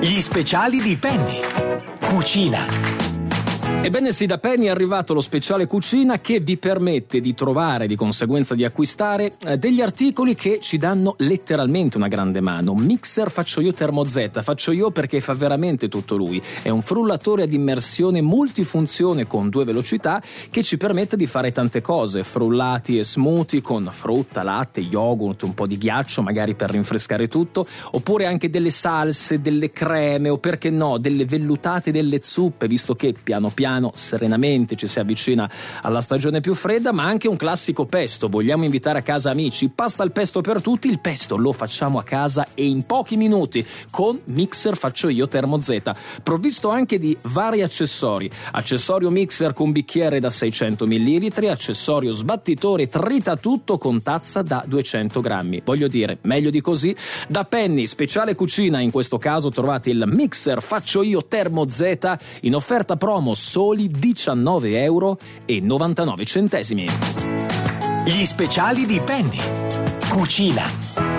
Gli speciali di Penny. Cucina. Ebbene sì, da Penny è arrivato lo speciale cucina che vi permette di trovare, di conseguenza di acquistare, degli articoli che ci danno letteralmente una grande mano. Mixer faccio io Thermo Z, faccio io perché fa veramente tutto lui. È un frullatore ad immersione multifunzione con 2 velocità che ci permette di fare tante cose, frullati e smoothie con frutta, latte, yogurt, un po' di ghiaccio magari per rinfrescare tutto, oppure anche delle salse, delle creme o perché no, delle vellutate, delle zuppe, visto che piano piano serenamente ci si avvicina alla stagione più fredda, ma anche un classico pesto. Vogliamo invitare a casa amici? Pasta al pesto per tutti, il pesto lo facciamo a casa e in pochi minuti con Mixer faccio io Thermo Z, provvisto anche di vari accessori: accessorio mixer con bicchiere da 600 ml, accessorio sbattitore trita tutto con tazza da 200 grammi. Voglio dire, meglio di così? Da Penny, speciale cucina, in questo caso trovate il Mixer faccio io Thermo Z in offerta promo soli €19,99. Gli speciali di Penny. Cucina.